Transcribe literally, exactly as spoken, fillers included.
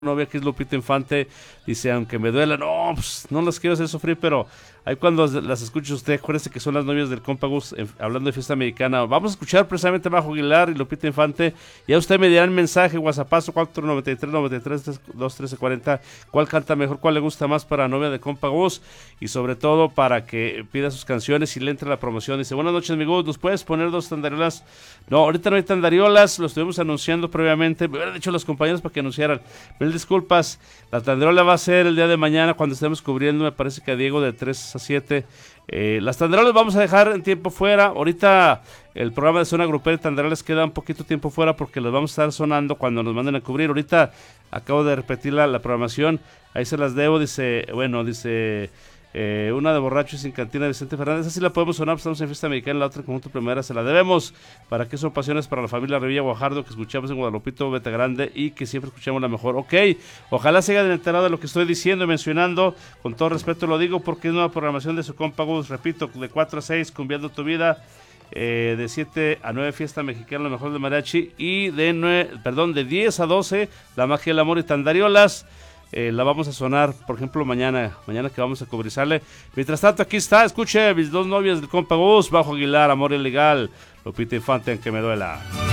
novia que es Lupita Infante, dice, aunque me duela, no, pues, no las quiero hacer sufrir, pero ahí cuando las escuche usted, acuérdese que son las novias del compa Gus, eh, hablando de fiesta mexicana. Vamos a escuchar precisamente a Majo Aguilar y Lupita Infante, ya usted me dirá en mensaje, WhatsAppazo cuatro nueve tres, nueve tres, dos uno tres cuatro cero, cuál canta mejor, cuál le gusta más para novia de compa Gus, y sobre todo para que pida sus canciones y le entre la promoción. Dice, buenas noches, mi Gus, ¿nos puedes poner dos tandariolas? No, ahorita no hay tandariolas, lo estuvimos anunciando previamente, me hubieran dicho los compañeros para que anunciaran. Mil disculpas, la tandarola va a ser el día de mañana cuando estemos cubriendo, me parece que a Diego de tres a siete. Eh, las tandarolas vamos a dejar en tiempo fuera. Ahorita el programa de Zona Grupera de Tandarolas queda un poquito tiempo fuera porque los vamos a estar sonando cuando nos manden a cubrir. Ahorita acabo de repetir la, la programación, ahí se las debo. Dice, bueno, dice eh, una de Borrachos sin Cantina de Vicente Fernández, así la podemos sonar, pues estamos en Fiesta Mexicana, la otra en Conjunto Primera se la debemos. ¿Para qué son pasiones para la familia Revilla Guajardo que escuchamos en Guadalupito, Beta Grande y que siempre escuchamos la mejor? Ok, ojalá se hayan enterado de lo que estoy diciendo y mencionando, con todo respeto lo digo porque es nueva programación de su compa Gus, repito, de cuatro a seis, Cumbiando tu Vida, eh, de siete a nueve, Fiesta Mexicana, lo mejor de mariachi, y de nueve, perdón, de diez a doce, La Magia del Amor y Tandariolas. Eh, la vamos a sonar, por ejemplo, mañana, mañana que vamos a cubrizarle. Mientras tanto, aquí está, escuche mis dos novias del compa Gus, Majo Aguilar, Amor Ilegal, Lupita Infante, Aunque me duela.